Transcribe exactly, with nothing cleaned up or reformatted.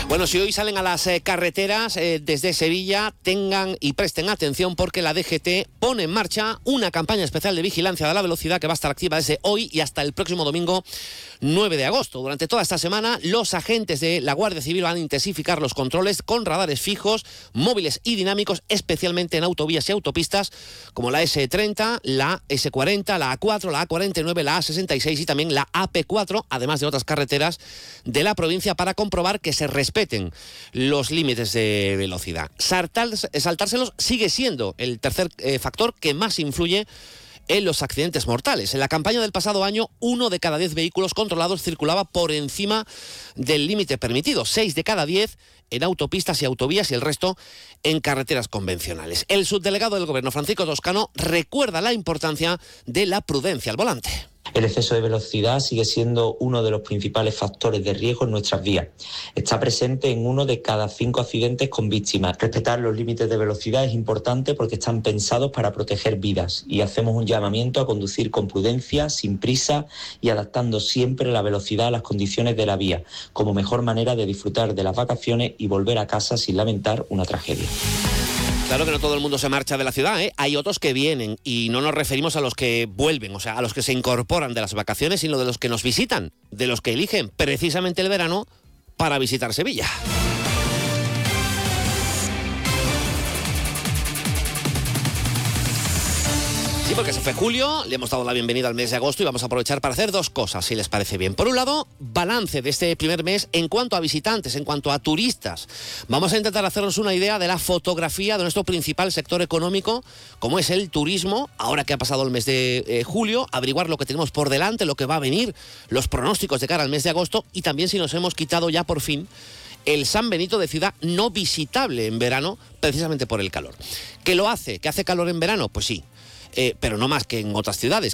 Bueno, si hoy salen a las eh, carreteras eh, desde Sevilla, tengan y presten atención porque la D G T pone en marcha una campaña especial de vigilancia de la velocidad que va a estar activa desde hoy y hasta el próximo domingo nueve de agosto. Durante toda esta semana, los agentes de la Guardia Civil van a intensificar los controles con radares fijos, móviles y dinámicos, especialmente en autovías y autopistas como la ese treinta, la ese cuarenta, la A cuatro, la A cuarenta y nueve, la A sesenta y seis y también la A P cuatro, además de otras carreteras de la provincia, para comprobar que se respeten los límites de velocidad. Saltárselos sigue siendo el tercer eh, factor que más influye en los accidentes mortales. En la campaña del pasado año, uno de cada diez vehículos controlados circulaba por encima del límite permitido, seis de cada diez en autopistas y autovías y el resto en carreteras convencionales. El subdelegado del Gobierno, Francisco Toscano, recuerda la importancia de la prudencia al volante. El exceso de velocidad sigue siendo uno de los principales factores de riesgo en nuestras vías. Está presente en uno de cada cinco accidentes con víctimas. Respetar los límites de velocidad es importante porque están pensados para proteger vidas y hacemos un llamamiento a conducir con prudencia, sin prisa y adaptando siempre la velocidad a las condiciones de la vía, como mejor manera de disfrutar de las vacaciones y volver a casa sin lamentar una tragedia. Claro que no todo el mundo se marcha de la ciudad, ¿eh? Hay otros que vienen y no nos referimos a los que vuelven, o sea, a los que se incorporan de las vacaciones, sino de los que nos visitan, de los que eligen precisamente el verano para visitar Sevilla. Sí, porque se fue julio, le hemos dado la bienvenida al mes de agosto y vamos a aprovechar para hacer dos cosas, si les parece bien. Por un lado, balance de este primer mes en cuanto a visitantes, en cuanto a turistas. Vamos a intentar hacernos una idea de la fotografía de nuestro principal sector económico, como es el turismo, ahora que ha pasado el mes de eh, julio, averiguar lo que tenemos por delante, lo que va a venir, los pronósticos de cara al mes de agosto y también si nos hemos quitado ya por fin el San Benito de ciudad no visitable en verano, precisamente por el calor. ¿Qué lo hace? ¿Que hace calor en verano? Pues sí. Eh, pero no más que en otras ciudades.